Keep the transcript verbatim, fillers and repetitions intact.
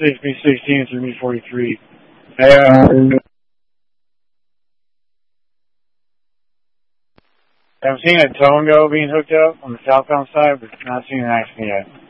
six B sixteen through me forty-three. Hey, uh, I've seen a Tongo being hooked up on the southbound side, but not seen an accident yet.